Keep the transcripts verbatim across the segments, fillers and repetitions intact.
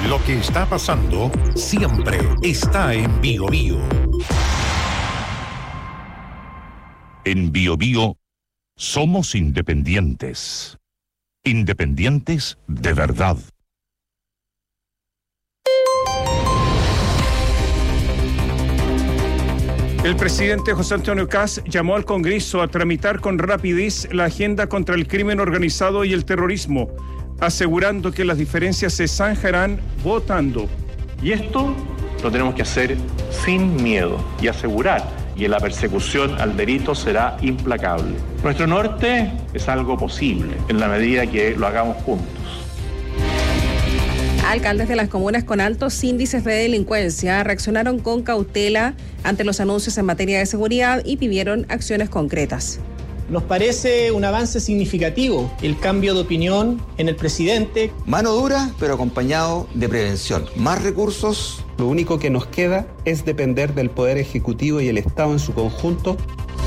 Lo que está pasando siempre está en Bio Bio. En Bio Bio somos independientes. Independientes de verdad. El presidente José Antonio Kast llamó al Congreso a tramitar con rapidez la agenda contra el crimen organizado y el terrorismo, asegurando que las diferencias se zanjarán votando. Y esto lo tenemos que hacer sin miedo y asegurar que la persecución al delito será implacable. Nuestro norte es algo posible en la medida que lo hagamos juntos. Alcaldes de las comunas con altos índices de delincuencia reaccionaron con cautela ante los anuncios en materia de seguridad y pidieron acciones concretas. Nos parece un avance significativo el cambio de opinión en el presidente. Mano dura, pero acompañado de prevención. Más recursos. Lo único que nos queda es depender del Poder Ejecutivo y el Estado en su conjunto.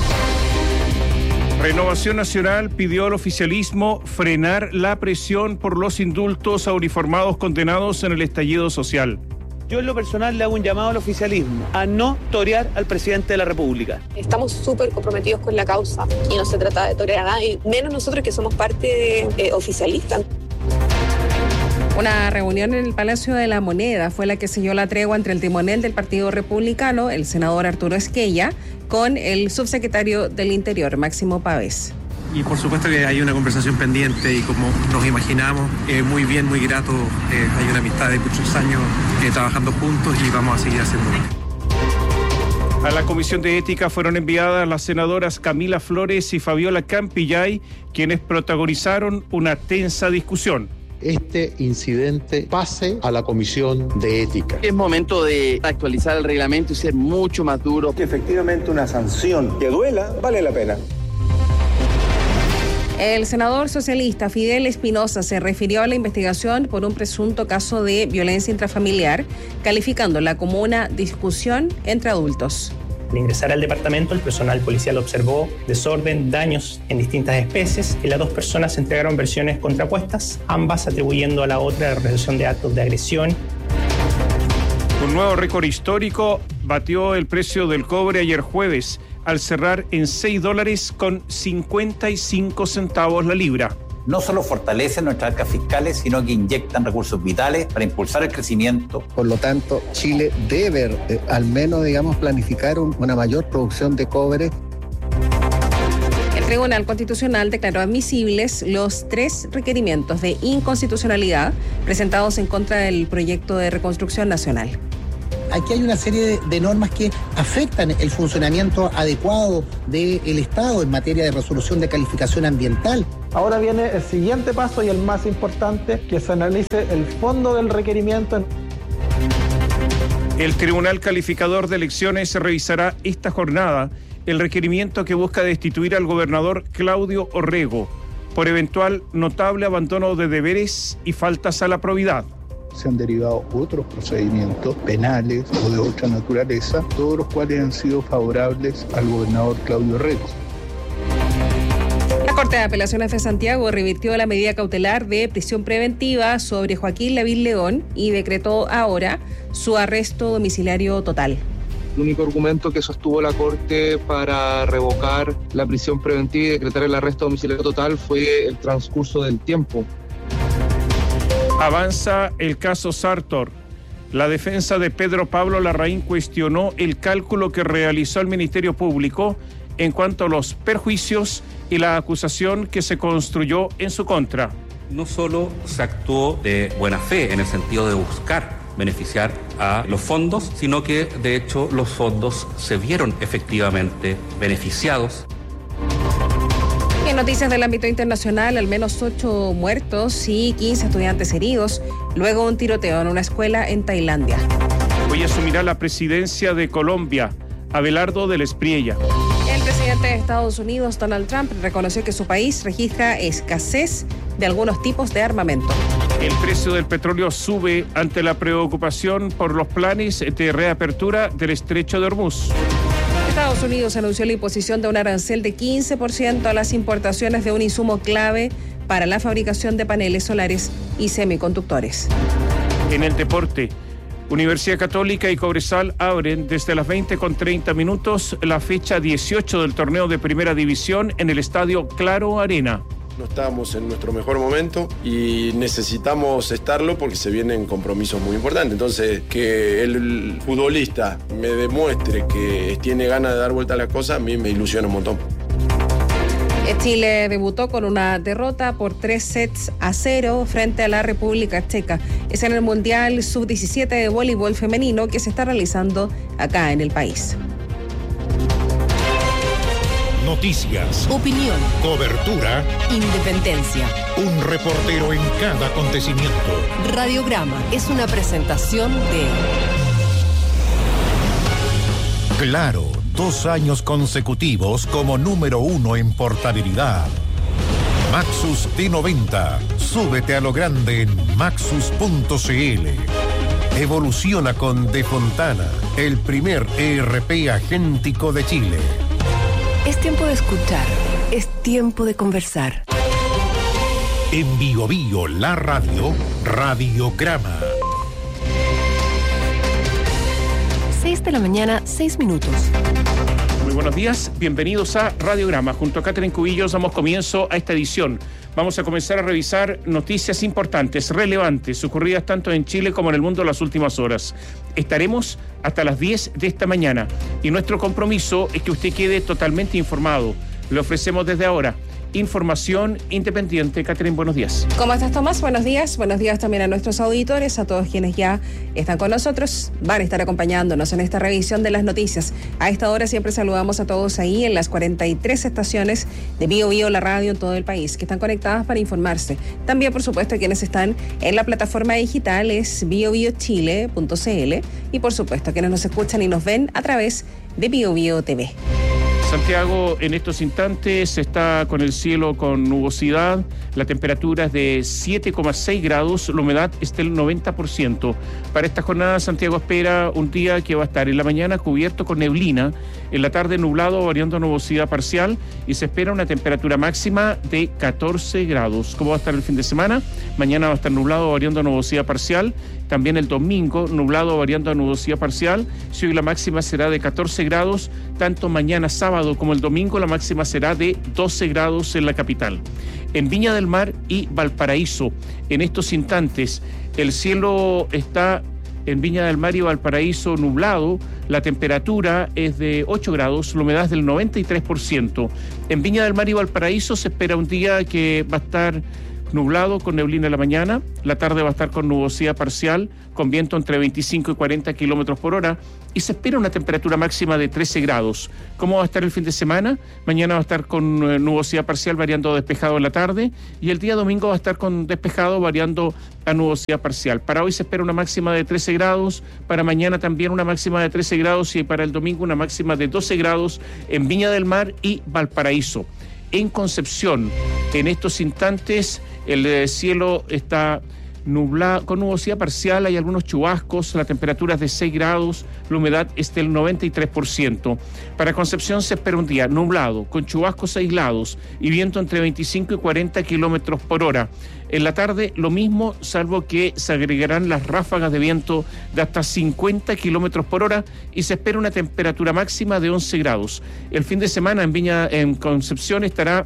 Renovación Nacional pidió al oficialismo frenar la presión por los indultos a uniformados condenados en el estallido social. Yo en lo personal le hago un llamado al oficialismo a no torear al presidente de la República. Estamos súper comprometidos con la causa y no se trata de torear a nadie, menos nosotros que somos parte de, eh, oficialistas. Una reunión en el Palacio de la Moneda fue la que selló la tregua entre el timonel del Partido Republicano, el senador Arturo Esquella, con el subsecretario del Interior, Máximo Pavés. Y por supuesto que hay una conversación pendiente y como nos imaginamos, eh, muy bien, muy grato, eh, hay una amistad de muchos años eh, trabajando juntos y vamos a seguir haciéndolo. A la Comisión de Ética fueron enviadas las senadoras Camila Flores y Fabiola Campillay, quienes protagonizaron una tensa discusión. Este incidente pase a la Comisión de Ética. Es momento de actualizar el reglamento y ser mucho más duro. Que efectivamente una sanción que duela vale la pena. El senador socialista Fidel Espinosa se refirió a la investigación por un presunto caso de violencia intrafamiliar, calificándola como una discusión entre adultos. Al ingresar al departamento, el personal policial observó desorden, daños en distintas especies y las dos personas entregaron versiones contrapuestas, ambas atribuyendo a la otra la realización de actos de agresión. Un nuevo récord histórico batió el precio del cobre ayer jueves, al cerrar en seis dólares con cincuenta y cinco centavos la libra. No solo fortalecen nuestras arcas fiscales, sino que inyectan recursos vitales para impulsar el crecimiento. Por lo tanto, Chile debe eh, al menos, digamos, planificar un, una mayor producción de cobre. El Tribunal Constitucional declaró admisibles los tres requerimientos de inconstitucionalidad presentados en contra del proyecto de reconstrucción nacional. Aquí hay una serie de, de normas que afectan el funcionamiento adecuado del Estado en materia de resolución de calificación ambiental. Ahora viene el siguiente paso y el más importante, que se analice el fondo del requerimiento. El Tribunal Calificador de Elecciones revisará esta jornada el requerimiento que busca destituir al gobernador Claudio Orrego por eventual notable abandono de deberes y faltas a la probidad. Se han derivado otros procedimientos penales o de otra naturaleza, todos los cuales han sido favorables al gobernador Claudio Orrego. La Corte de Apelaciones de Santiago revirtió la medida cautelar de prisión preventiva sobre Joaquín Lavín León y decretó ahora su arresto domiciliario total. El único argumento que sostuvo la Corte para revocar la prisión preventiva y decretar el arresto domiciliario total fue el transcurso del tiempo. Avanza el caso Sartor. La defensa de Pedro Pablo Larraín cuestionó el cálculo que realizó el Ministerio Público en cuanto a los perjuicios y la acusación que se construyó en su contra. No solo se actuó de buena fe en el sentido de buscar beneficiar a los fondos, sino que de hecho los fondos se vieron efectivamente beneficiados. En noticias del ámbito internacional, al menos ocho muertos y quince estudiantes heridos, luego un tiroteo en una escuela en Tailandia. Hoy asumirá la presidencia de Colombia, Abelardo del Espriella. El presidente de Estados Unidos, Donald Trump, reconoció que su país registra escasez de algunos tipos de armamento. El precio del petróleo sube ante la preocupación por los planes de reapertura del estrecho de Hormuz. Estados Unidos anunció la imposición de un arancel de quince por ciento a las importaciones de un insumo clave para la fabricación de paneles solares y semiconductores. En el deporte, Universidad Católica y Cobresal abren desde las veinte con treinta minutos la fecha dieciocho del torneo de Primera División en el estadio Claro Arena. No estamos en nuestro mejor momento y necesitamos estarlo porque se vienen compromisos muy importantes. Entonces, que el futbolista me demuestre que tiene ganas de dar vuelta a las cosas, a mí me ilusiona un montón. Chile debutó con una derrota por tres sets a cero frente a la República Checa. Es en el Mundial sub diecisiete de voleibol femenino que se está realizando acá en el país. Noticias, opinión, cobertura, independencia. Un reportero en cada acontecimiento. Radiograma es una presentación de Claro, dos años consecutivos como número uno en portabilidad. Maxus T noventa. Súbete a lo grande en maxus punto c l. Evoluciona con De Fontana, el primer E R P agéntico de Chile. Es tiempo de escuchar, es tiempo de conversar. En Bio Bio, la radio, Radiograma. seis de la mañana, seis minutos. Muy buenos días, bienvenidos a Radiograma. Junto a Catherine Cubillos damos comienzo a esta edición. Vamos a comenzar a revisar noticias importantes, relevantes, ocurridas tanto en Chile como en el mundo en las últimas horas. Estaremos hasta las diez de esta mañana y nuestro compromiso es que usted quede totalmente informado. Le ofrecemos desde ahora información independiente. Catherine, buenos días. ¿Cómo estás, Tomás? Buenos días. Buenos días también a nuestros auditores, a todos quienes ya están con nosotros, van a estar acompañándonos en esta revisión de las noticias. A esta hora siempre saludamos a todos ahí en las cuarenta y tres estaciones de Bio Bio, la radio en todo el país, que están conectadas para informarse. También, por supuesto, quienes están en la plataforma digital es bio bio chile punto c l y, por supuesto, quienes nos escuchan y nos ven a través de Bio Bio T V. Santiago en estos instantes está con el cielo con nubosidad, la temperatura es de siete coma seis grados, la humedad es del noventa por ciento. Para esta jornada Santiago espera un día que va a estar en la mañana cubierto con neblina, en la tarde nublado variando a nubosidad parcial y se espera una temperatura máxima de catorce grados. ¿Cómo va a estar el fin de semana? Mañana va a estar nublado variando a nubosidad parcial. También el domingo, nublado variando a nubosidad parcial. Si hoy la máxima será de catorce grados, tanto mañana sábado como el domingo la máxima será de doce grados en la capital. En Viña del Mar y Valparaíso, en estos instantes, el cielo está en Viña del Mar y Valparaíso nublado, la temperatura es de ocho grados, la humedad es del noventa y tres por ciento. En Viña del Mar y Valparaíso se espera un día que va a estar nublado con neblina en la mañana, la tarde va a estar con nubosidad parcial, con viento entre veinticinco y cuarenta kilómetros por hora y se espera una temperatura máxima de trece grados. ¿Cómo va a estar el fin de semana? Mañana va a estar con eh, nubosidad parcial variando a despejado en la tarde y el día domingo va a estar con despejado variando a nubosidad parcial. Para hoy se espera una máxima de trece grados, para mañana también una máxima de trece grados y para el domingo una máxima de doce grados en Viña del Mar y Valparaíso. En Concepción, en estos instantes, el cielo está nublado, con nubosidad parcial, hay algunos chubascos, la temperatura es de seis grados, la humedad es del noventa y tres por ciento. Para Concepción se espera un día nublado, con chubascos aislados y viento entre veinticinco y cuarenta kilómetros por hora. En la tarde lo mismo, salvo que se agregarán las ráfagas de viento de hasta cincuenta kilómetros por hora y se espera una temperatura máxima de once grados. El fin de semana en Viña, en Concepción, estará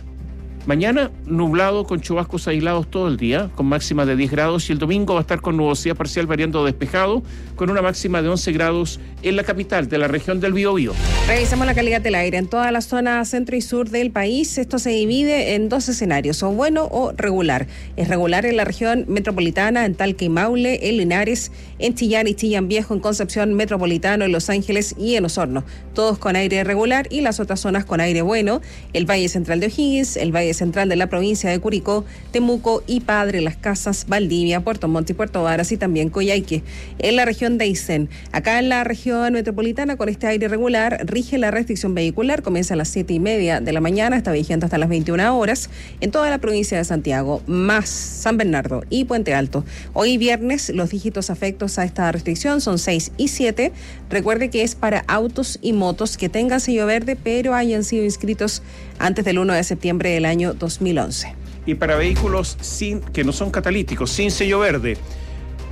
mañana nublado con chubascos aislados todo el día, con máxima de diez grados, y el domingo va a estar con nubosidad parcial variando despejado, con una máxima de once grados en la capital de la región del Biobío. Revisamos la calidad del aire en toda la zona centro y sur del país. Esto se divide en dos escenarios, o bueno o regular. Es regular en la región metropolitana, en Talca y Maule, en Linares, en Chillán y Chillán Viejo, en Concepción Metropolitano, en Los Ángeles y en Osorno. Todos con aire regular y las otras zonas con aire bueno. El Valle Central de O'Higgins, el Valle Central de la provincia de Curicó, Temuco y Padre Las Casas, Valdivia, Puerto Montt y Puerto Varas y también Coyhaique. En la región de Aysén, acá en la región metropolitana con este aire regular, rige la restricción vehicular, comienza a las siete y media de la mañana, está vigente hasta las veintiuna horas en toda la provincia de Santiago, más San Bernardo y Puente Alto. Hoy viernes los dígitos afectos a esta restricción son seis y siete. Recuerde que es para autos y motos que tengan sello verde pero hayan sido inscritos antes del uno de septiembre del año dos mil once. Y para vehículos sin que no son catalíticos, sin sello verde,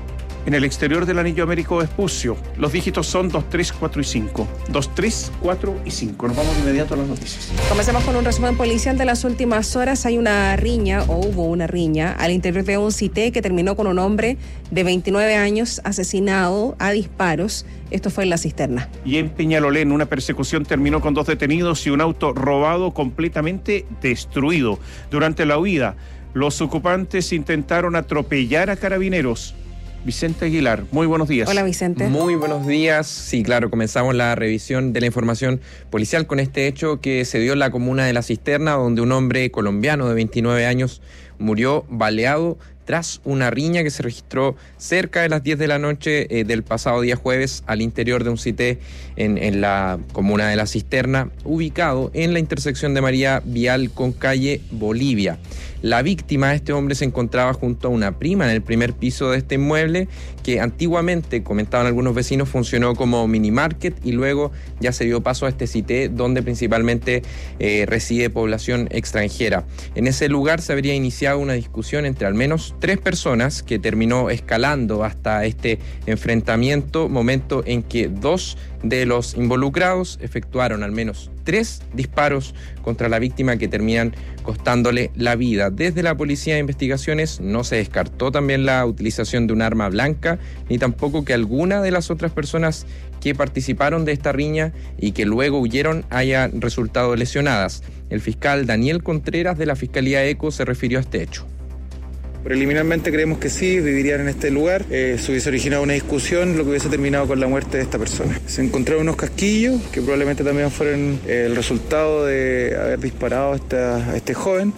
en el exterior del anillo Américo Vespucio. Los dígitos son dos, tres, cuatro y cinco. dos, tres, cuatro y cinco. Nos vamos de inmediato a las noticias. Comencemos con un resumen policial de las últimas horas. Hay una riña, o hubo una riña, al interior de un C I T E que terminó con un hombre de veintinueve años asesinado a disparos. Esto fue en La Cisterna. Y en Peñalolén, una persecución terminó con dos detenidos y un auto robado completamente destruido. Durante la huida, los ocupantes intentaron atropellar a carabineros. Vicente Aguilar, muy buenos días. Hola, Vicente. Muy buenos días. Sí, claro, comenzamos la revisión de la información policial con este hecho que se dio en la comuna de La Cisterna, donde un hombre colombiano de veintinueve años murió baleado tras una riña que se registró cerca de las diez de la noche eh, del pasado día jueves al interior de un C I T E en, en la comuna de La Cisterna, ubicado en la intersección de María Vial con calle Bolivia. La víctima, este hombre, se encontraba junto a una prima en el primer piso de este inmueble que antiguamente, comentaban algunos vecinos, funcionó como mini market y luego ya se dio paso a este C I T E donde principalmente eh, reside población extranjera. En ese lugar se habría iniciado una discusión entre al menos tres personas que terminó escalando hasta este enfrentamiento, momento en que dos de los involucrados efectuaron al menos tres disparos contra la víctima que terminan costándole la vida. Desde la Policía de Investigaciones no se descartó también la utilización de un arma blanca, ni tampoco que alguna de las otras personas que participaron de esta riña y que luego huyeron hayan resultado lesionadas. El fiscal Daniel Contreras de la Fiscalía ECO se refirió a este hecho. Preliminarmente creemos que sí, vivirían en este lugar. Eh, se hubiese originado una discusión, lo que hubiese terminado con la muerte de esta persona. Se encontraron unos casquillos que probablemente también fueron eh, el resultado de haber disparado a, esta, a este joven.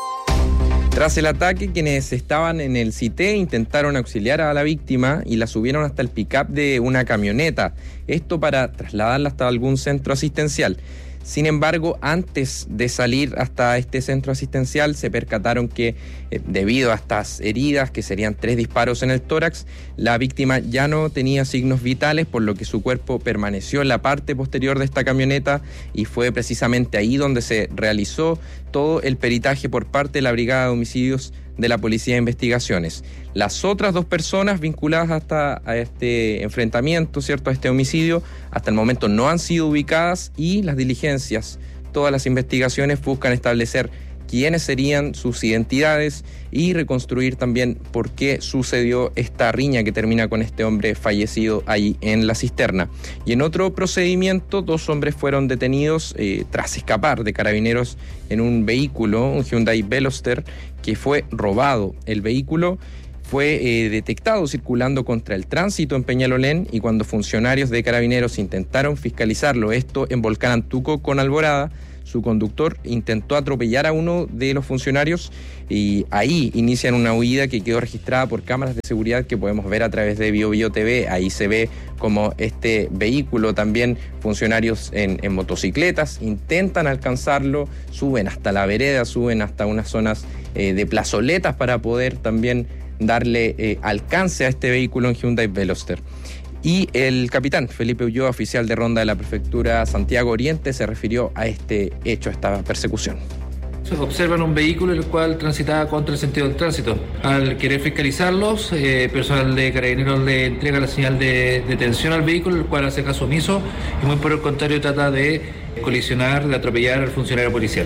Tras el ataque, quienes estaban en el C I T E intentaron auxiliar a la víctima y la subieron hasta el pick-up de una camioneta. Esto para trasladarla hasta algún centro asistencial. Sin embargo, antes de salir hasta este centro asistencial, se percataron que eh, debido a estas heridas, que serían tres disparos en el tórax, la víctima ya no tenía signos vitales, por lo que su cuerpo permaneció en la parte posterior de esta camioneta y fue precisamente ahí donde se realizó todo el peritaje por parte de la Brigada de Homicidios de la Policía de Investigaciones. Las otras dos personas vinculadas hasta a este enfrentamiento, ¿cierto?, a este homicidio, hasta el momento no han sido ubicadas y las diligencias, todas las investigaciones buscan establecer quiénes serían sus identidades y reconstruir también por qué sucedió esta riña que termina con este hombre fallecido ahí en La Cisterna. Y en otro procedimiento, dos hombres fueron detenidos eh, tras escapar de carabineros en un vehículo, un Hyundai Veloster, que fue robado. El vehículo fue eh, detectado circulando contra el tránsito en Peñalolén y cuando funcionarios de carabineros intentaron fiscalizarlo, esto en Volcán Antuco con Alborada, su conductor intentó atropellar a uno de los funcionarios y ahí inician una huida que quedó registrada por cámaras de seguridad que podemos ver a través de Bio Bio T V. Ahí se ve como este vehículo, también funcionarios en, en motocicletas, intentan alcanzarlo, suben hasta la vereda, suben hasta unas zonas eh, de plazoletas para poder también darle eh, alcance a este vehículo en Hyundai Veloster. Y el capitán Felipe Ulloa, oficial de ronda de la prefectura Santiago Oriente, se refirió a este hecho, a esta persecución. Observan un vehículo el cual transitaba contra el sentido del tránsito. Al querer fiscalizarlos, eh, personal de carabineros le entrega la señal de detención al vehículo, el cual hace caso omiso y muy por el contrario trata de colisionar, de atropellar al funcionario policial.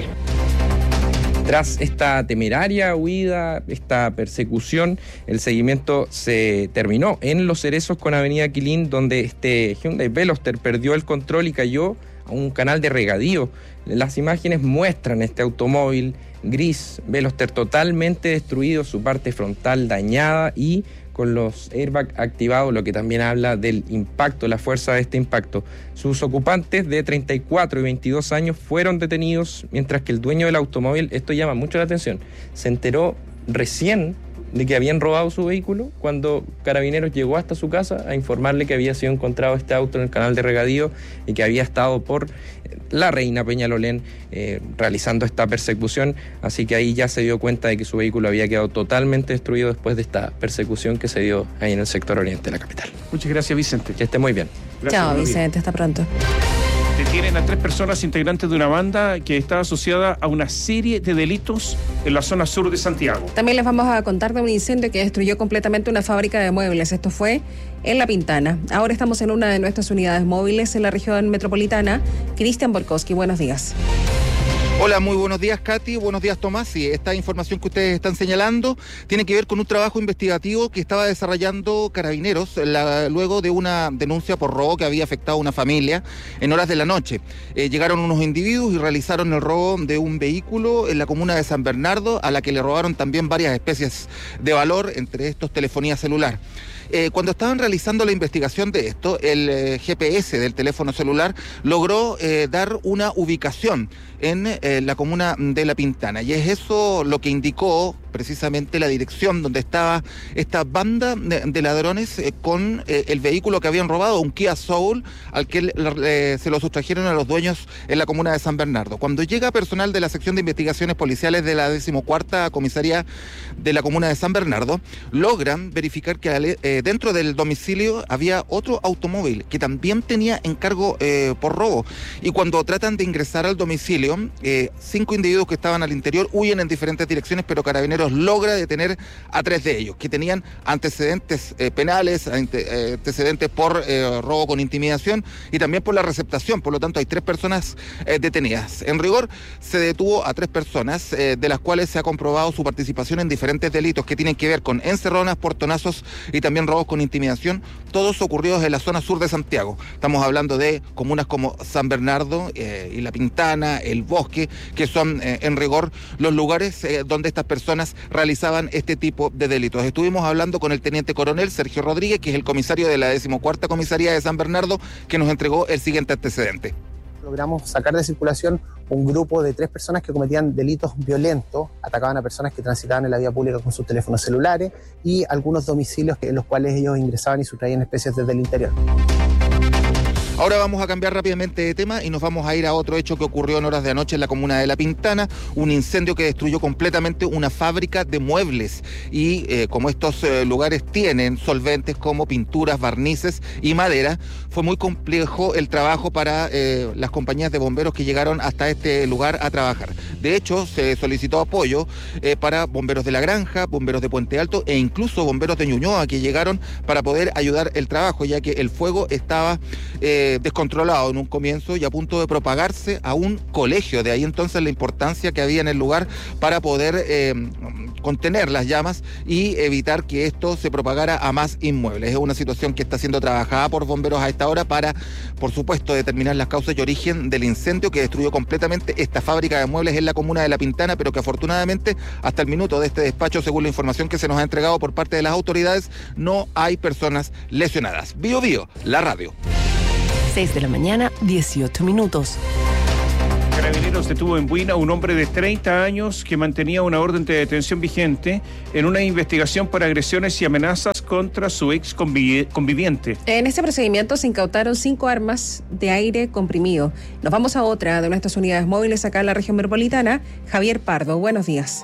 Tras esta temeraria huida, esta persecución, el seguimiento se terminó en Los Cerezos con Avenida Quilín, donde este Hyundai Veloster perdió el control y cayó a un canal de regadío. Las imágenes muestran este automóvil gris Veloster totalmente destruido, su parte frontal dañada y con los airbags activados, lo que también habla del impacto, la fuerza de este impacto. Sus ocupantes de treinta y cuatro y veintidós años fueron detenidos, mientras que el dueño del automóvil, esto llama mucho la atención, se enteró recién de que habían robado su vehículo cuando Carabineros llegó hasta su casa a informarle que había sido encontrado este auto en el canal de regadío y que había estado por la Reina Peñalolén eh, realizando esta persecución, así que ahí ya se dio cuenta de que su vehículo había quedado totalmente destruido después de esta persecución que se dio ahí en el sector oriente de la capital. Muchas gracias, Vicente. Que esté muy bien. Gracias, Chao, Vicente, hasta pronto. Detienen a tres personas integrantes de una banda que está asociada a una serie de delitos en la zona sur de Santiago. También les vamos a contar de un incendio que destruyó completamente una fábrica de muebles. Esto fue en La Pintana. Ahora estamos en una de nuestras unidades móviles en la región metropolitana. Cristian Borkowski, buenos días. Hola, muy buenos días, Katy. Buenos días, Tomás. Sí, esta información que ustedes están señalando tiene que ver con un trabajo investigativo que estaba desarrollando Carabineros la, luego de una denuncia por robo que había afectado a una familia en horas de la noche. Eh, llegaron unos individuos y realizaron el robo de un vehículo en la comuna de San Bernardo, a la que le robaron también varias especies de valor, entre estos telefonía celular. Eh, cuando estaban realizando la investigación de esto, el eh, G P S del teléfono celular logró eh, dar una ubicación en eh, la comuna de La Pintana, y es eso lo que indicó precisamente la dirección donde estaba esta banda de, de ladrones eh, con eh, el vehículo que habían robado, un Kia Soul, al que eh, se lo sustrajeron a los dueños en la comuna de San Bernardo. Cuando llega personal de la sección de investigaciones policiales de la decimocuarta comisaría de la comuna de San Bernardo, logran verificar que eh, dentro del domicilio había otro automóvil que también tenía encargo eh, por robo, y cuando tratan de ingresar al domicilio, eh, cinco individuos que estaban al interior huyen en diferentes direcciones, pero Carabineros logra detener a tres de ellos, que tenían antecedentes eh, penales, ante, eh, antecedentes por eh, robo con intimidación y también por la receptación. Por lo tanto, hay tres personas eh, detenidas. En rigor, se detuvo a tres personas, eh, de las cuales se ha comprobado su participación en diferentes delitos que tienen que ver con encerronas, portonazos y también robos con intimidación, todos ocurridos en la zona sur de Santiago. Estamos hablando de comunas como San Bernardo eh, y La Pintana, El Bosque, que son eh, en rigor los lugares eh, donde estas personas realizaban este tipo de delitos. Estuvimos hablando con el teniente coronel Sergio Rodríguez, que es el comisario de la decimocuarta comisaría de San Bernardo, que nos entregó el siguiente antecedente. Logramos sacar de circulación un grupo de tres personas que cometían delitos violentos, atacaban a personas que transitaban en la vía pública con sus teléfonos celulares y algunos domicilios en los cuales ellos ingresaban y sustraían especies desde el interior. Ahora vamos a cambiar rápidamente de tema y nos vamos a ir a otro hecho que ocurrió en horas de anoche en la comuna de La Pintana, un incendio que destruyó completamente una fábrica de muebles, y eh, como estos eh, lugares tienen solventes como pinturas, barnices y madera, fue muy complejo el trabajo para eh, las compañías de bomberos que llegaron hasta este lugar a trabajar. De hecho, se solicitó apoyo eh, para bomberos de La Granja, bomberos de Puente Alto e incluso bomberos de Ñuñoa, que llegaron para poder ayudar el trabajo, ya que el fuego estaba eh, descontrolado en un comienzo y a punto de propagarse a un colegio. De ahí entonces la importancia que había en el lugar para poder eh, contener las llamas y evitar que esto se propagara a más inmuebles. Es una situación que está siendo trabajada por bomberos a esta hora para, por supuesto, determinar las causas y origen del incendio que destruyó completamente esta fábrica de muebles en la comuna de La Pintana, pero que afortunadamente hasta el minuto de este despacho, según la información que se nos ha entregado por parte de las autoridades, no hay personas lesionadas. Bio Bio, la radio. seis de la mañana, dieciocho minutos. Carabineros detuvo en Buina a un hombre de treinta años que mantenía una orden de detención vigente en una investigación por agresiones y amenazas contra su ex convivi- conviviente. En este procedimiento se incautaron cinco armas de aire comprimido. Nos vamos a otra de nuestras unidades móviles acá en la región metropolitana. Javier Pardo, buenos días.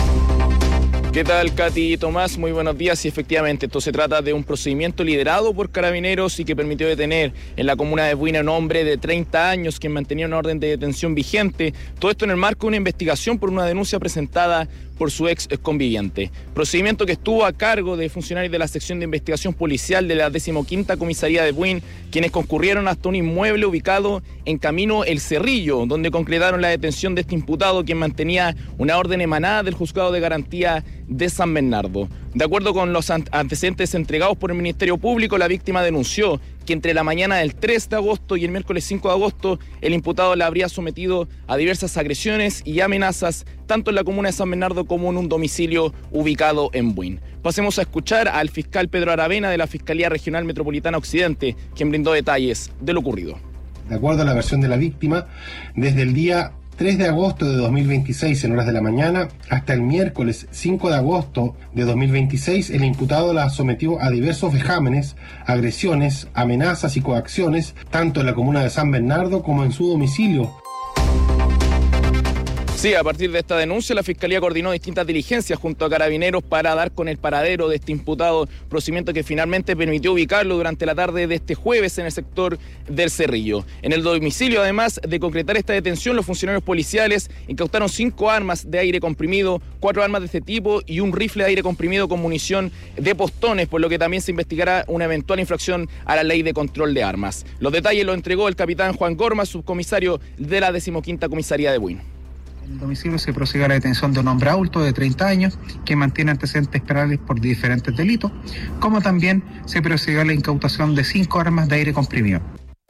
¿Qué tal, Katy y Tomás? Muy buenos días. Y efectivamente, esto se trata de un procedimiento liderado por Carabineros y que permitió detener en la comuna de Buina a un hombre de treinta años quien mantenía una orden de detención vigente. Todo esto en el marco de una investigación por una denuncia presentada por su ex conviviente. Procedimiento que estuvo a cargo de funcionarios de la sección de investigación policial de la decimoquinta comisaría de Buin, quienes concurrieron hasta un inmueble ubicado en Camino El Cerrillo, donde concretaron la detención de este imputado, quien mantenía una orden emanada del Juzgado de Garantía de San Bernardo. De acuerdo con los antecedentes entregados por el Ministerio Público, la víctima denunció que entre la mañana del tres de agosto y el miércoles cinco de agosto, el imputado la habría sometido a diversas agresiones y amenazas, tanto en la comuna de San Bernardo como en un domicilio ubicado en Buin. Pasemos a escuchar al fiscal Pedro Aravena de la Fiscalía Regional Metropolitana Occidente, quien brindó detalles de lo ocurrido. De acuerdo a la versión de la víctima, desde el día tres de agosto de dos mil veintiséis en horas de la mañana hasta el miércoles cinco de agosto de dos mil veintiséis, el imputado la sometió a diversos vejámenes, agresiones, amenazas y coacciones, tanto en la comuna de San Bernardo como en su domicilio. Sí, a partir de esta denuncia, la Fiscalía coordinó distintas diligencias junto a Carabineros para dar con el paradero de este imputado, procedimiento que finalmente permitió ubicarlo durante la tarde de este jueves en el sector del Cerrillo. En el domicilio, además de concretar esta detención, los funcionarios policiales incautaron cinco armas de aire comprimido, cuatro armas de este tipo y un rifle de aire comprimido con munición de postones, por lo que también se investigará una eventual infracción a la ley de control de armas. Los detalles los entregó el capitán Juan Gorma, subcomisario de la decimoquinta comisaría de Buin. En el domicilio se procede a la detención de un hombre adulto de treinta años que mantiene antecedentes penales por diferentes delitos, como también se procedió a la incautación de cinco armas de aire comprimido.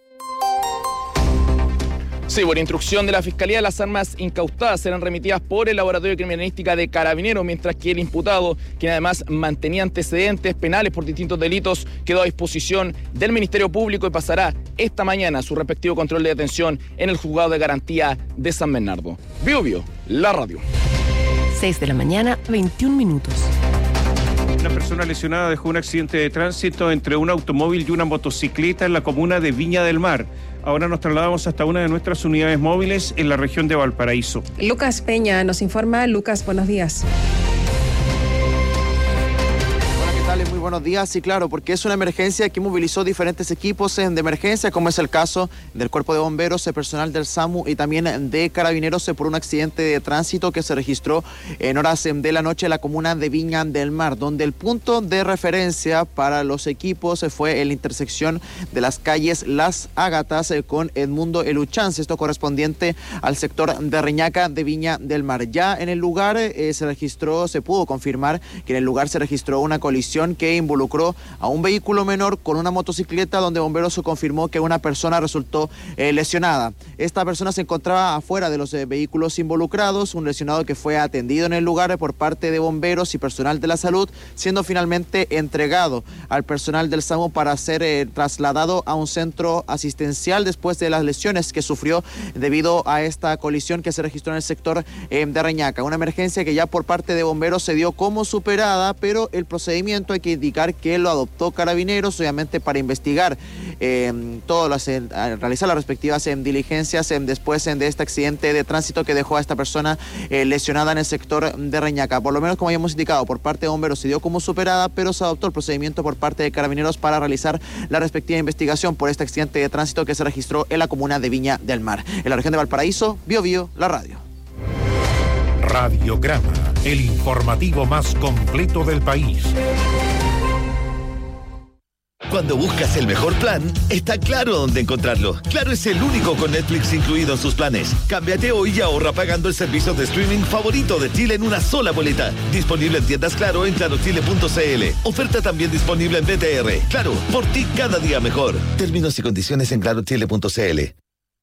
Sí, por instrucción de la Fiscalía, las armas incautadas serán remitidas por el Laboratorio de Criminalística de Carabineros, mientras que el imputado, quien además mantenía antecedentes penales por distintos delitos, quedó a disposición del Ministerio Público y pasará esta mañana su respectivo control de detención en el Juzgado de Garantía de San Bernardo. Bio Bio, la radio. seis de la mañana, veintiún minutos. Una persona lesionada dejó un accidente de tránsito entre un automóvil y una motocicleta en la comuna de Viña del Mar. Ahora nos trasladamos hasta una de nuestras unidades móviles en la región de Valparaíso. Lucas Peña nos informa. Lucas, buenos días. Muy buenos días, sí, claro, porque es una emergencia que movilizó diferentes equipos de emergencia, como es el caso del Cuerpo de Bomberos, el personal del SAMU y también de Carabineros por un accidente de tránsito que se registró en horas de la noche en la comuna de Viña del Mar, donde el punto de referencia para los equipos fue en la intersección de las calles Las Ágatas con Edmundo Eluchance, esto correspondiente al sector de Reñaca de Viña del Mar. Ya en el lugar eh, se registró, se pudo confirmar que en el lugar se registró una colisión que involucró a un vehículo menor con una motocicleta, donde Bomberos confirmó que una persona resultó eh, lesionada. Esta persona se encontraba afuera de los eh, vehículos involucrados, un lesionado que fue atendido en el lugar por parte de Bomberos y personal de la salud, siendo finalmente entregado al personal del SAMU para ser eh, trasladado a un centro asistencial después de las lesiones que sufrió debido a esta colisión que se registró en el sector eh, de Reñaca. Una emergencia que ya por parte de Bomberos se dio como superada, pero el procedimiento hay que indicar que lo adoptó Carabineros, obviamente para investigar eh, todas las, eh, realizar las respectivas eh, diligencias eh, después eh, de este accidente de tránsito que dejó a esta persona eh, lesionada en el sector de Reñaca. Por lo menos, como habíamos indicado, por parte de Bomberos se dio como superada, pero se adoptó el procedimiento por parte de Carabineros para realizar la respectiva investigación por este accidente de tránsito que se registró en la comuna de Viña del Mar. En la región de Valparaíso, Bio Bio, la radio. Radiograma, el informativo más completo del país. Cuando buscas el mejor plan, está claro dónde encontrarlo. Claro es el único con Netflix incluido en sus planes. Cámbiate hoy y ahorra pagando el servicio de streaming favorito de Chile en una sola boleta. Disponible en tiendas Claro en claro chile punto c l. Oferta también disponible en B T R. Claro, por ti cada día mejor. Términos y condiciones en claro chile punto c l.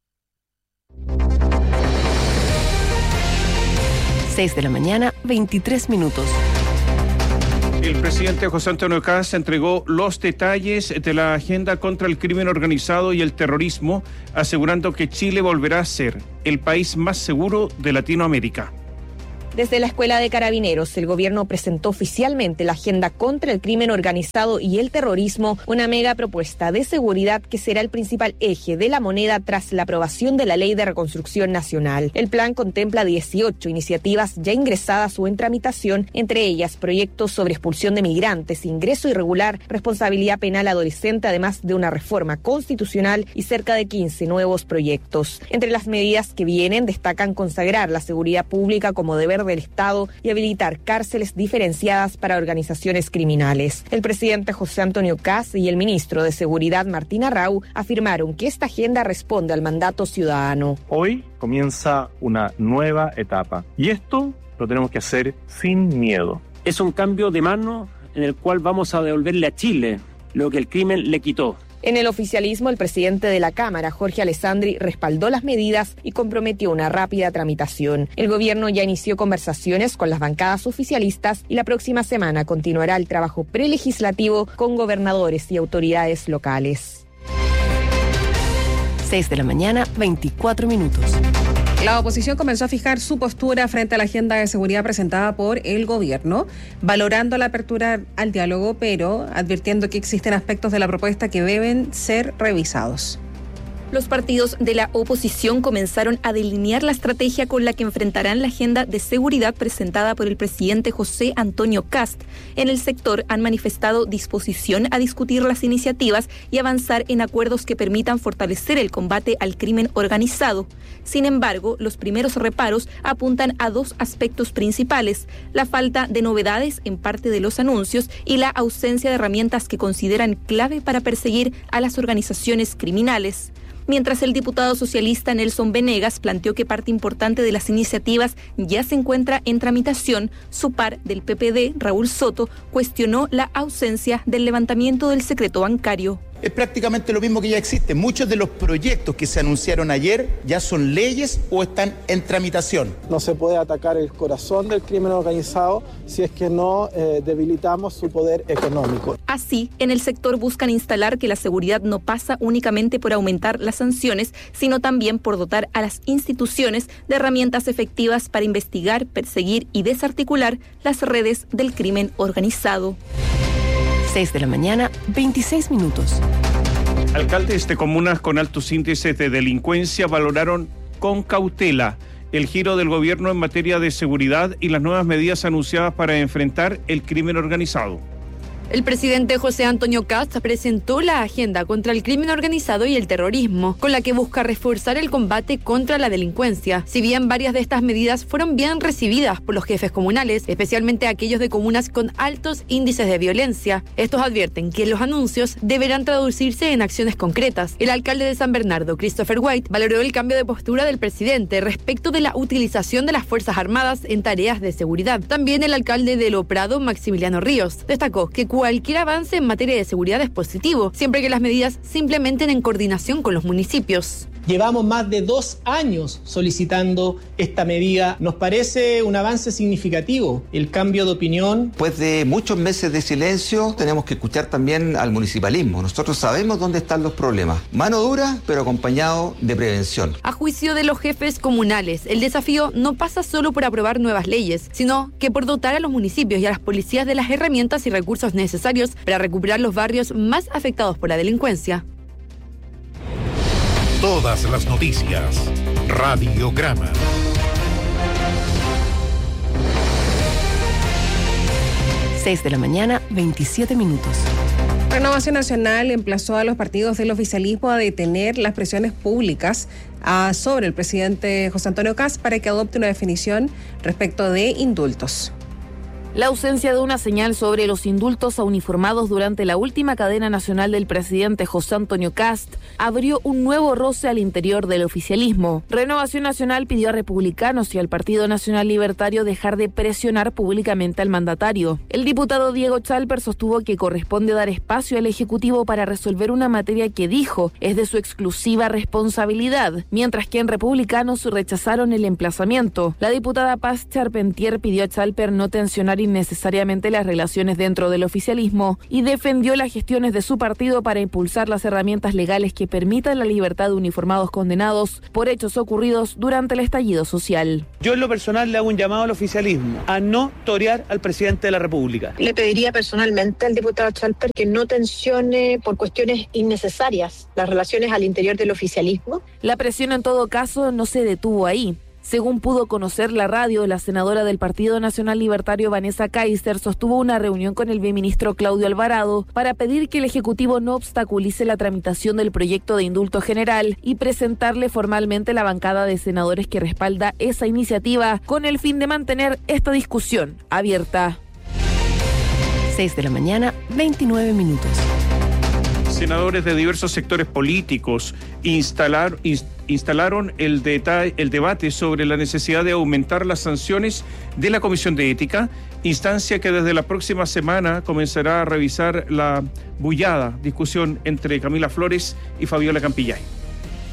seis de la mañana, veintitrés minutos. El presidente José Antonio Kast entregó los detalles de la agenda contra el crimen organizado y el terrorismo, asegurando que Chile volverá a ser el país más seguro de Latinoamérica. Desde la Escuela de Carabineros, el gobierno presentó oficialmente la agenda contra el crimen organizado y el terrorismo, una mega propuesta de seguridad que será el principal eje de la moneda tras la aprobación de la Ley de Reconstrucción Nacional. El plan contempla dieciocho iniciativas ya ingresadas o en tramitación, entre ellas proyectos sobre expulsión de migrantes, ingreso irregular, responsabilidad penal adolescente, además de una reforma constitucional y cerca de quince nuevos proyectos. Entre las medidas que vienen destacan consagrar la seguridad pública como deber del Estado y habilitar cárceles diferenciadas para organizaciones criminales. El presidente José Antonio Kast y el ministro de Seguridad Martín Arrau afirmaron que esta agenda responde al mandato ciudadano. Hoy comienza una nueva etapa y esto lo tenemos que hacer sin miedo. Es un cambio de mano en el cual vamos a devolverle a Chile lo que el crimen le quitó. En el oficialismo, el presidente de la Cámara, Jorge Alessandri, respaldó las medidas y comprometió una rápida tramitación. El gobierno ya inició conversaciones con las bancadas oficialistas y la próxima semana continuará el trabajo prelegislativo con gobernadores y autoridades locales. seis de la mañana, veinticuatro minutos. La oposición comenzó a fijar su postura frente a la agenda de seguridad presentada por el gobierno, valorando la apertura al diálogo, pero advirtiendo que existen aspectos de la propuesta que deben ser revisados. Los partidos de la oposición comenzaron a delinear la estrategia con la que enfrentarán la agenda de seguridad presentada por el presidente José Antonio Kast. En el sector han manifestado disposición a discutir las iniciativas y avanzar en acuerdos que permitan fortalecer el combate al crimen organizado. Sin embargo, los primeros reparos apuntan a dos aspectos principales: la falta de novedades en parte de los anuncios y la ausencia de herramientas que consideran clave para perseguir a las organizaciones criminales. Mientras el diputado socialista Nelson Venegas planteó que parte importante de las iniciativas ya se encuentra en tramitación, su par del P P D, Raúl Soto, cuestionó la ausencia del levantamiento del secreto bancario. Es prácticamente lo mismo que ya existe. Muchos de los proyectos que se anunciaron ayer ya son leyes o están en tramitación. No se puede atacar el corazón del crimen organizado si es que no eh, debilitamos su poder económico. Así, en el sector buscan instalar que la seguridad no pasa únicamente por aumentar las sanciones, sino también por dotar a las instituciones de herramientas efectivas para investigar, perseguir y desarticular las redes del crimen organizado. seis de la mañana, veintiséis minutos. Alcaldes de comunas con altos índices de delincuencia valoraron con cautela el giro del gobierno en materia de seguridad y las nuevas medidas anunciadas para enfrentar el crimen organizado. El presidente José Antonio Kast presentó la agenda contra el crimen organizado y el terrorismo, con la que busca reforzar el combate contra la delincuencia. Si bien varias de estas medidas fueron bien recibidas por los jefes comunales, especialmente aquellos de comunas con altos índices de violencia, estos advierten que los anuncios deberán traducirse en acciones concretas. El alcalde de San Bernardo, Christopher White, valoró el cambio de postura del presidente respecto de la utilización de las Fuerzas Armadas en tareas de seguridad. También el alcalde de Lo Prado, Maximiliano Ríos, destacó que cualquier avance en materia de seguridad es positivo, siempre que las medidas se implementen en coordinación con los municipios. Llevamos más de dos años solicitando esta medida. Nos parece un avance significativo el cambio de opinión. Después de muchos meses de silencio, tenemos que escuchar también al municipalismo. Nosotros sabemos dónde están los problemas. Mano dura, pero acompañado de prevención. A juicio de los jefes comunales, el desafío no pasa solo por aprobar nuevas leyes, sino que por dotar a los municipios y a las policías de las herramientas y recursos necesarios para recuperar los barrios más afectados por la delincuencia. Todas las noticias. Radiograma. seis de la mañana, veintisiete minutos. Renovación Nacional emplazó a los partidos del oficialismo a detener las presiones públicas a, sobre el presidente José Antonio Kast para que adopte una definición respecto de indultos. La ausencia de una señal sobre los indultos a uniformados durante la última cadena nacional del presidente José Antonio Kast abrió un nuevo roce al interior del oficialismo. Renovación Nacional pidió a republicanos y al Partido Nacional Libertario dejar de presionar públicamente al mandatario. El diputado Diego Chalper sostuvo que corresponde dar espacio al Ejecutivo para resolver una materia que dijo es de su exclusiva responsabilidad, mientras que en republicanos rechazaron el emplazamiento. La diputada Paz Charpentier pidió a Chalper no tensionar innecesariamente las relaciones dentro del oficialismo y defendió las gestiones de su partido para impulsar las herramientas legales que permitan la libertad de uniformados condenados por hechos ocurridos durante el estallido social. Yo en lo personal le hago un llamado al oficialismo a no torear al presidente de la República. Le pediría personalmente al diputado Chalper que no tensione por cuestiones innecesarias las relaciones al interior del oficialismo. La presión en todo caso no se detuvo ahí. Según pudo conocer la radio, la senadora del Partido Nacional Libertario Vanessa Kaiser sostuvo una reunión con el viceministro Claudio Alvarado para pedir que el Ejecutivo no obstaculice la tramitación del proyecto de indulto general y presentarle formalmente la bancada de senadores que respalda esa iniciativa con el fin de mantener esta discusión abierta. seis de la mañana, veintinueve minutos. Senadores de diversos sectores políticos instalar, inst, instalaron el, deta- el debate sobre la necesidad de aumentar las sanciones de la Comisión de Ética, instancia que desde la próxima semana comenzará a revisar la bullada discusión entre Camila Flores y Fabiola Campillay.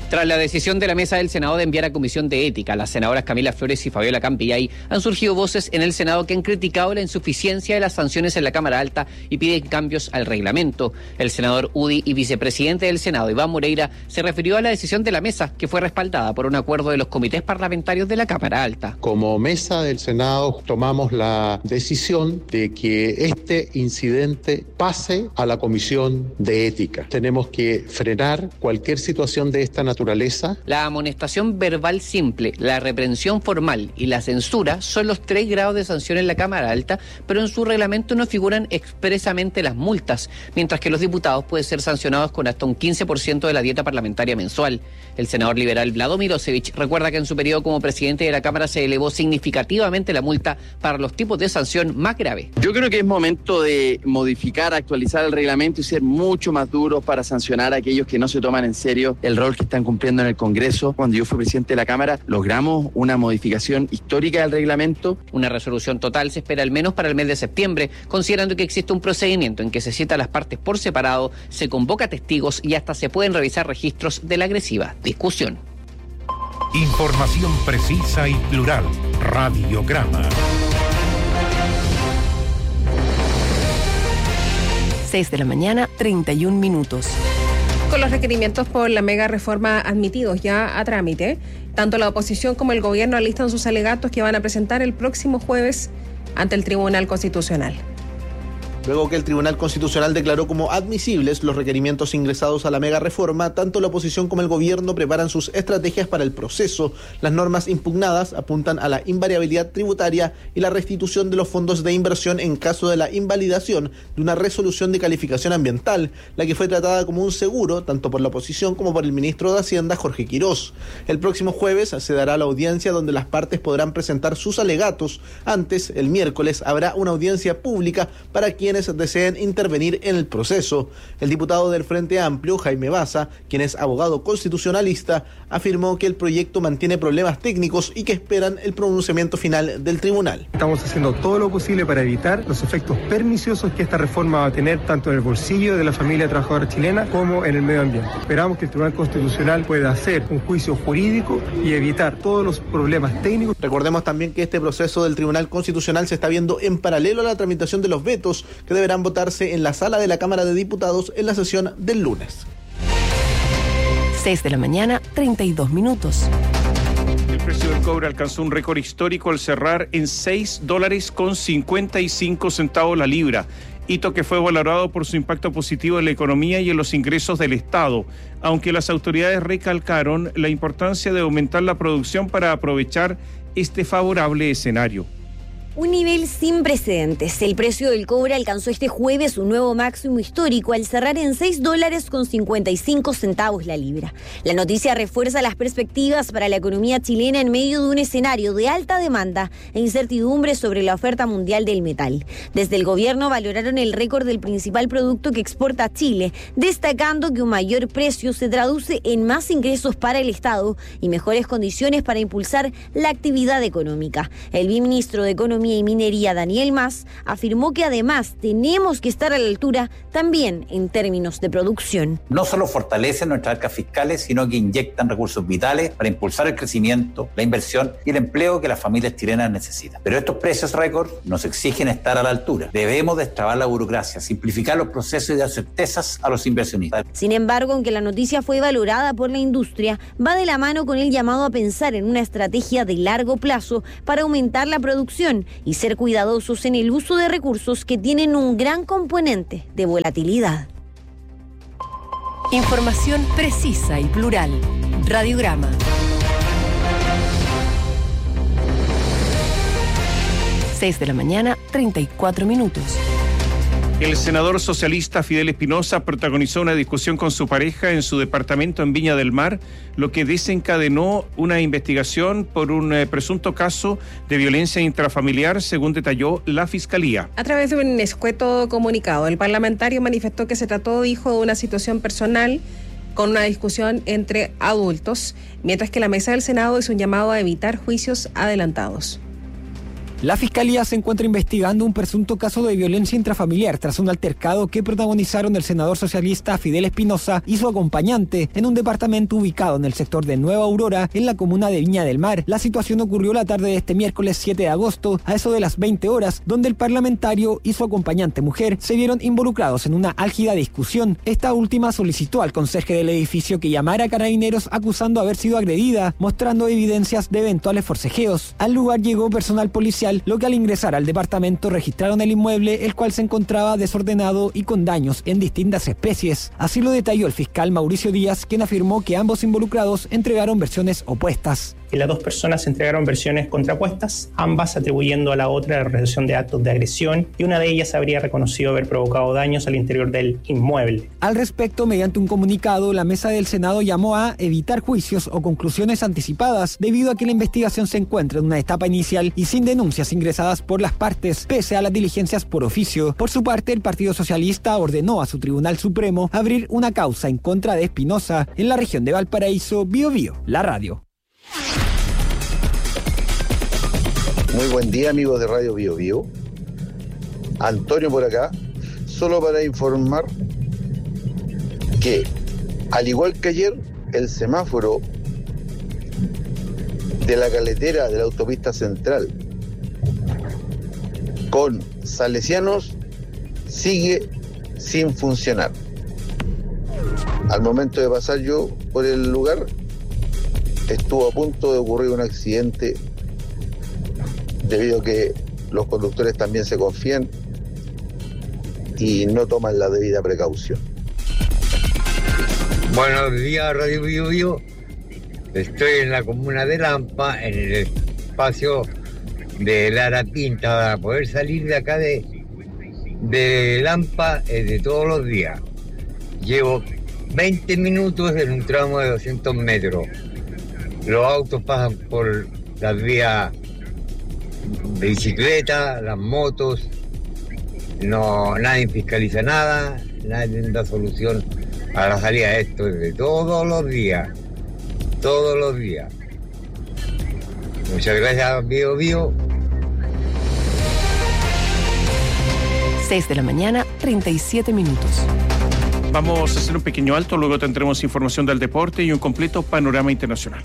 Tras la decisión de la mesa del Senado de enviar a Comisión de Ética, las senadoras Camila Flores y Fabiola Campillay han surgido voces en el Senado que han criticado la insuficiencia de las sanciones en la Cámara Alta y piden cambios al reglamento. El senador UDI y vicepresidente del Senado, Iván Moreira, se refirió a la decisión de la mesa, que fue respaldada por un acuerdo de los comités parlamentarios de la Cámara Alta. Como mesa del Senado tomamos la decisión de que este incidente pase a la Comisión de Ética. Tenemos que frenar cualquier situación de esta naturaleza. La amonestación verbal simple, la reprensión formal y la censura son los tres grados de sanción en la Cámara Alta, pero en su reglamento no figuran expresamente las multas, mientras que los diputados pueden ser sancionados con hasta un quince por ciento de la dieta parlamentaria mensual. El senador liberal Vlado Milosevich recuerda que en su periodo como presidente de la Cámara se elevó significativamente la multa para los tipos de sanción más graves. Yo creo que es momento de modificar, actualizar el reglamento y ser mucho más duros para sancionar a aquellos que no se toman en serio el rol que están cumpliendo en el Congreso. Cuando yo fui presidente de la Cámara, logramos una modificación histórica del reglamento. Una resolución total se espera al menos para el mes de septiembre, considerando que existe un procedimiento en que se cita a las partes por separado, se convoca testigos y hasta se pueden revisar registros de la agresiva discusión. Información precisa y plural. Radiograma. seis de la mañana, treinta y un minutos. Con los requerimientos por la mega reforma admitidos ya a trámite, tanto la oposición como el gobierno alistan sus alegatos que van a presentar el próximo jueves ante el Tribunal Constitucional. Luego que el Tribunal Constitucional declaró como admisibles los requerimientos ingresados a la mega reforma, tanto la oposición como el gobierno preparan sus estrategias para el proceso. Las normas impugnadas apuntan a la invariabilidad tributaria y la restitución de los fondos de inversión en caso de la invalidación de una resolución de calificación ambiental, la que fue tratada como un seguro tanto por la oposición como por el ministro de Hacienda, Jorge Quirós. El próximo jueves se dará la audiencia donde las partes podrán presentar sus alegatos. Antes, el miércoles, habrá una audiencia pública para quienes deseen intervenir en el proceso. El diputado del Frente Amplio, Jaime Baza, quien es abogado constitucionalista, afirmó que el proyecto mantiene problemas técnicos y que esperan el pronunciamiento final del tribunal. Estamos haciendo todo lo posible para evitar los efectos perniciosos que esta reforma va a tener tanto en el bolsillo de la familia trabajadora chilena como en el medio ambiente. Esperamos que el Tribunal Constitucional pueda hacer un juicio jurídico y evitar todos los problemas técnicos. Recordemos también que este proceso del Tribunal Constitucional se está viendo en paralelo a la tramitación de los vetos que deberán votarse en la sala de la Cámara de Diputados en la sesión del lunes. seis de la mañana, treinta y dos minutos. El precio del cobre alcanzó un récord histórico al cerrar en seis dólares con cincuenta y cinco centavos la libra, hito que fue valorado por su impacto positivo en la economía y en los ingresos del Estado, aunque las autoridades recalcaron la importancia de aumentar la producción para aprovechar este favorable escenario. Un nivel sin precedentes. El precio del cobre alcanzó este jueves un nuevo máximo histórico al cerrar en seis dólares con cincuenta y cinco centavos la libra. La noticia refuerza las perspectivas para la economía chilena en medio de un escenario de alta demanda e incertidumbre sobre la oferta mundial del metal. Desde el gobierno valoraron el récord del principal producto que exporta Chile, destacando que un mayor precio se traduce en más ingresos para el Estado y mejores condiciones para impulsar la actividad económica. El viceministro de Economía y Minería, Daniel Mas, afirmó que además tenemos que estar a la altura también en términos de producción. No solo fortalecen nuestras arcas fiscales, sino que inyectan recursos vitales para impulsar el crecimiento, la inversión y el empleo que las familias chilenas necesitan. Pero estos precios récord nos exigen estar a la altura. Debemos destrabar la burocracia, simplificar los procesos y dar certezas a los inversionistas. Sin embargo, aunque la noticia fue valorada por la industria, va de la mano con el llamado a pensar en una estrategia de largo plazo para aumentar la producción y ser cuidadosos en el uso de recursos que tienen un gran componente de volatilidad. Información precisa y plural. Radiograma. seis de la mañana, treinta y cuatro minutos. El senador socialista Fidel Espinosa protagonizó una discusión con su pareja en su departamento en Viña del Mar, lo que desencadenó una investigación por un eh, presunto caso de violencia intrafamiliar, según detalló la Fiscalía. A través de un escueto comunicado, el parlamentario manifestó que se trató, dijo, de una situación personal con una discusión entre adultos, mientras que la mesa del Senado hizo un llamado a evitar juicios adelantados. La Fiscalía se encuentra investigando un presunto caso de violencia intrafamiliar tras un altercado que protagonizaron el senador socialista Fidel Espinosa y su acompañante en un departamento ubicado en el sector de Nueva Aurora, en la comuna de Viña del Mar. La situación ocurrió la tarde de este miércoles siete de agosto, a eso de las veinte horas, donde el parlamentario y su acompañante mujer se vieron involucrados en una álgida discusión. Esta última solicitó al conserje del edificio que llamara a Carabineros acusando haber sido agredida, mostrando evidencias de eventuales forcejeos. Al lugar llegó personal policial, lo que al ingresar al departamento registraron el inmueble, el cual se encontraba desordenado y con daños en distintas especies. Así lo detalló el fiscal Mauricio Díaz, quien afirmó que ambos involucrados entregaron versiones opuestas. Las dos personas entregaron versiones contrapuestas, ambas atribuyendo a la otra la realización de actos de agresión, y una de ellas habría reconocido haber provocado daños al interior del inmueble. Al respecto, mediante un comunicado, la mesa del Senado llamó a evitar juicios o conclusiones anticipadas, debido a que la investigación se encuentra en una etapa inicial y sin denuncias ingresadas por las partes, pese a las diligencias por oficio. Por su parte, el Partido Socialista ordenó a su Tribunal Supremo abrir una causa en contra de Espinosa en la región de Valparaíso. Bio Bio, la radio. Muy buen día, amigos de Radio Bio Bio. Antonio por acá, solo para informar que, al igual que ayer, el semáforo de la carretera de la autopista central con Salesianos sigue sin funcionar. Al momento de pasar yo por el lugar, estuvo a punto de ocurrir un accidente debido a que los conductores también se confían y no toman la debida precaución. Buenos días, Radio Bio Bio. Estoy en la comuna de Lampa, en el espacio de Lara Pinta, para poder salir de acá de, de Lampa eh, de todos los días. Llevo veinte minutos en un tramo de doscientos metros. Los autos pasan por las vías de bicicleta, las motos, no, nadie fiscaliza nada, nadie da solución a la salida de esto de todos los días, todos los días. Muchas gracias, Bio Bio. seis de la mañana, treinta y siete minutos. Vamos a hacer un pequeño alto, luego tendremos información del deporte y un completo panorama internacional.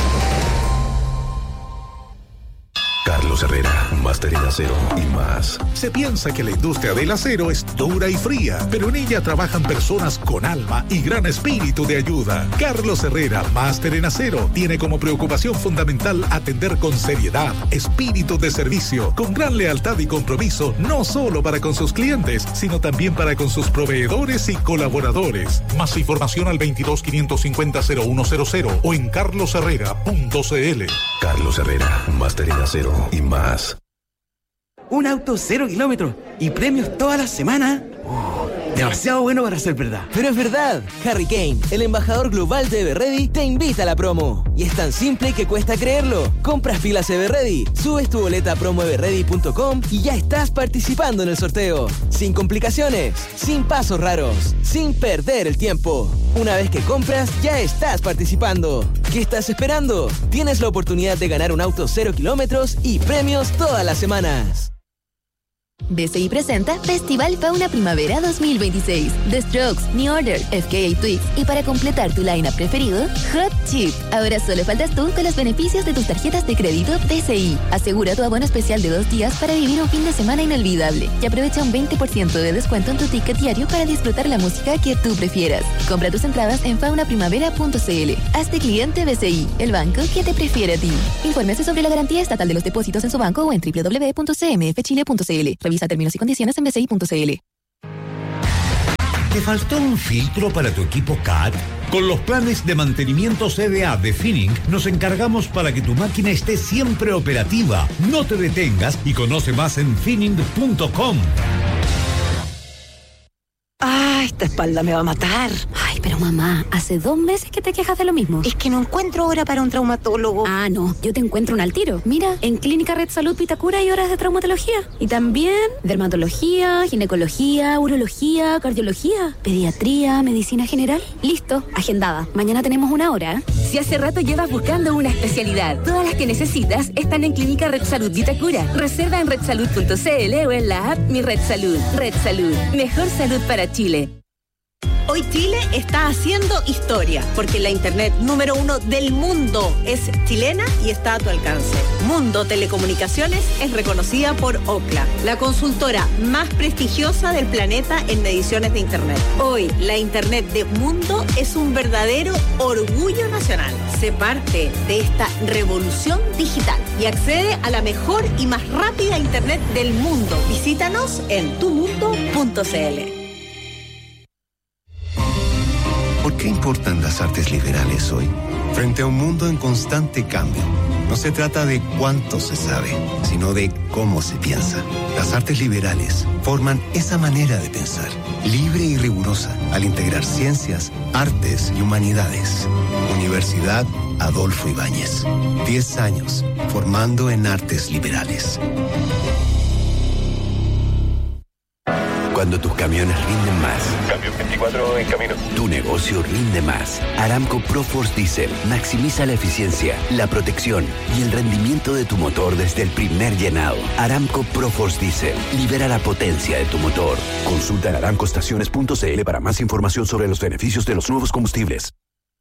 Carlos Herrera, Máster en Acero y más. Se piensa que la industria del acero es dura y fría, pero en ella trabajan personas con alma y gran espíritu de ayuda. Carlos Herrera, Máster en Acero, tiene como preocupación fundamental atender con seriedad, espíritu de servicio, con gran lealtad y compromiso, no solo para con sus clientes, sino también para con sus proveedores y colaboradores. Más información al veintidós, quinientos cincuenta, cero uno cero cero o en carlos herrera punto c l. Carlos Herrera, Máster en Acero y más. Un auto cero kilómetros y premios toda la semana. Oh, demasiado bueno para ser verdad. Pero es verdad. Harry Kane, el embajador global de Everready, te invita a la promo. Y es tan simple que cuesta creerlo. Compras pilas Everready, subes tu boleta a promo everready punto com y ya estás participando en el sorteo. Sin complicaciones, sin pasos raros, sin perder el tiempo. Una vez que compras, ya estás participando. ¿Qué estás esperando? Tienes la oportunidad de ganar un auto cero kilómetros y premios todas las semanas. B C I presenta Festival Fauna Primavera dos mil veintiséis. The Strokes, New Order, F K A Twigs y para completar tu line-up preferido, Hot Chip. Ahora solo faltas tú con los beneficios de tus tarjetas de crédito B C I. Asegura tu abono especial de dos días para vivir un fin de semana inolvidable y aprovecha un veinte por ciento de descuento en tu ticket diario para disfrutar la música que tú prefieras. Compra tus entradas en fauna primavera punto c l. Hazte cliente B C I, el banco que te prefiere a ti. Infórmese sobre la garantía estatal de los depósitos en su banco o en doble u doble u doble u punto c m f chile punto c l. Revisa términos y condiciones en b c i punto c l. ¿Te faltó un filtro para tu equipo C A D? Con los planes de mantenimiento C D A de Finning nos encargamos para que tu máquina esté siempre operativa. No te detengas y conoce más en finning punto com. ¡Ah, esta espalda me va a matar! ¡Ay, Pero mamá, hace dos meses que te quejas de lo mismo. Es que no encuentro hora para un traumatólogo. Ah, no, yo te encuentro un al tiro. Mira, en Clínica Red Salud Vitacura hay horas de traumatología. Y también dermatología, ginecología, urología, cardiología, pediatría, medicina general. Listo, agendada. Mañana tenemos una hora. Si hace rato llevas buscando una especialidad, todas las que necesitas están en Clínica Red Salud Vitacura. Reserva en red salud punto c l o en la app Mi Red Salud. Red Salud, mejor salud para Chile. Hoy Chile está haciendo historia, porque la internet número uno del mundo es chilena y está a tu alcance. Mundo Telecomunicaciones es reconocida por Ookla, la consultora más prestigiosa del planeta en mediciones de internet. Hoy, la internet de Mundo es un verdadero orgullo nacional. Sé parte de esta revolución digital y accede a la mejor y más rápida internet del mundo. Visítanos en tu mundo punto c l. ¿Por qué importan las artes liberales hoy? Frente a un mundo en constante cambio, no se trata de cuánto se sabe, sino de cómo se piensa. Las artes liberales forman esa manera de pensar, libre y rigurosa, al integrar ciencias, artes y humanidades. Universidad Adolfo Ibáñez. Diez años formando en artes liberales. Cuando tus camiones rinden más. Cambio veinticuatro en camino. Tu negocio rinde más. Aramco ProForce Diesel maximiza la eficiencia, la protección y el rendimiento de tu motor desde el primer llenado. Aramco ProForce Diesel libera la potencia de tu motor. Consulta en aramco estaciones punto c l para más información sobre los beneficios de los nuevos combustibles.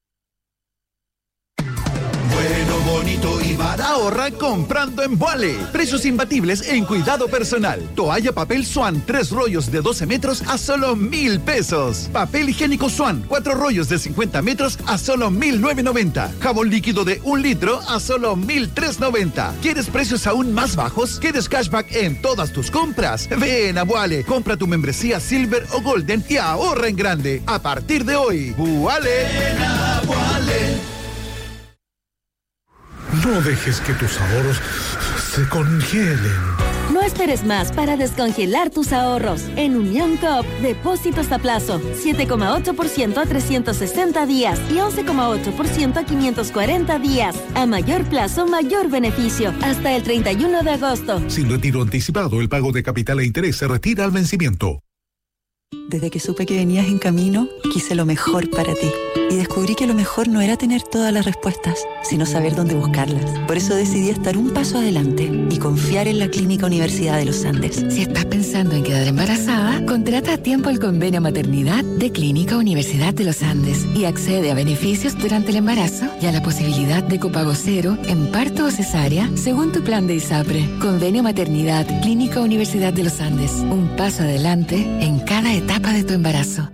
Bueno, bonito y barato. Ahorra comprando en Vuale. Precios imbatibles en cuidado personal. Toalla papel Swan, tres rollos de doce metros a solo mil pesos. Papel higiénico Swan, cuatro rollos de cincuenta metros a solo mil novecientos noventa. Jabón líquido de un litro a solo mil trescientos noventa. ¿Quieres precios aún más bajos? ¿Quieres cashback en todas tus compras? Ven a Vuale. Compra tu membresía Silver o Golden y ahorra en grande. A partir de hoy, Vuale. Ven a Vuale. No dejes que tus ahorros se congelen. No esperes más para descongelar tus ahorros. En Unión Coop, depósitos a plazo, siete coma ocho por ciento a trescientos sesenta días y once coma ocho por ciento a quinientos cuarenta días. A mayor plazo, mayor beneficio. Hasta el treinta y uno de agosto. Sin retiro anticipado, el pago de capital e interés se retira al vencimiento. Desde que supe que venías en camino, quise lo mejor para ti. Y descubrí que lo mejor no era tener todas las respuestas, sino saber dónde buscarlas. Por eso decidí estar un paso adelante y confiar en la Clínica Universidad de los Andes. Si estás pensando en quedar embarazada, contrata a tiempo el convenio maternidad de Clínica Universidad de los Andes y accede a beneficios durante el embarazo y a la posibilidad de copago cero en parto o cesárea según tu plan de ISAPRE. Convenio maternidad Clínica Universidad de los Andes. Un paso adelante en cada etapa de tu embarazo.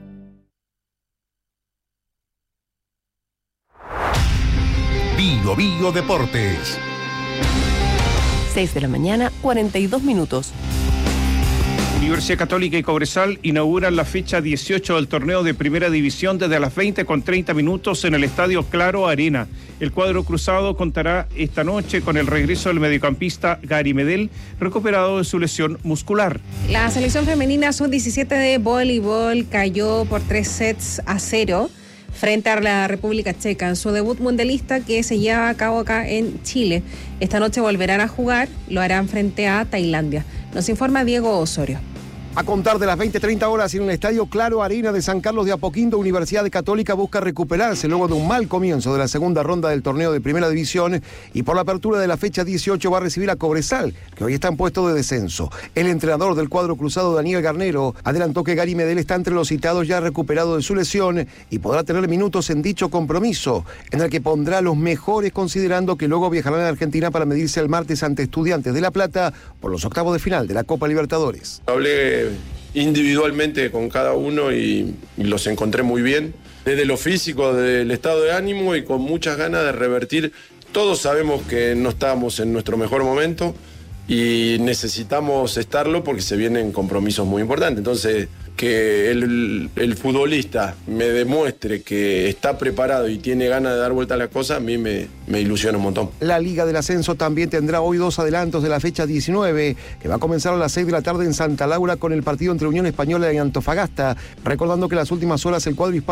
Bio Bio Deportes. seis de la mañana, cuarenta y dos minutos. Universidad Católica y Cobresal inauguran la fecha dieciocho del torneo de Primera División desde las veinte con treinta minutos en el Estadio Claro Arena. El cuadro cruzado contará esta noche con el regreso del mediocampista Gary Medel, recuperado de su lesión muscular. La selección femenina sub diecisiete de voleibol cayó por tres sets a cero frente a la República Checa en su debut mundialista que se lleva a cabo acá en Chile. Esta noche volverán a jugar, lo harán frente a Tailandia. Nos informa Diego Osorio. A contar de las veinte treinta horas en el Estadio Claro Arena de San Carlos de Apoquindo, Universidad Católica busca recuperarse luego de un mal comienzo de la segunda ronda del torneo de Primera División y por la apertura de la fecha dieciocho va a recibir a Cobresal, que hoy está en puesto de descenso. El entrenador del cuadro cruzado, Daniel Garnero, adelantó que Gary Medel está entre los citados ya recuperado de su lesión y podrá tener minutos en dicho compromiso, en el que pondrá los mejores considerando que luego viajarán a Argentina para medirse el martes ante Estudiantes de La Plata por los octavos de final de la Copa Libertadores. Hablé individualmente con cada uno y, y los encontré muy bien, desde lo físico, del estado de ánimo y con muchas ganas de revertir. Todos sabemos que no estamos en nuestro mejor momento y necesitamos estarlo porque se vienen compromisos muy importantes. Entonces, que el, el futbolista me demuestre que está preparado y tiene ganas de dar vuelta a las cosas, a mí me, me ilusiona un montón. La Liga del Ascenso también tendrá hoy dos adelantos de la fecha diecinueve, que va a comenzar a las seis de la tarde en Santa Laura con el partido entre Unión Española y Antofagasta, recordando que en las últimas horas el cuadro hispano